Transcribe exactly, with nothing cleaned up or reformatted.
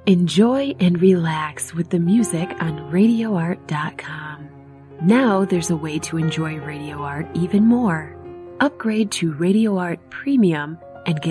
Enjoy and relax with the music on radio art dot com. Now there's a way to enjoy Radio Art even more. Upgrade to Radio Art Premium and get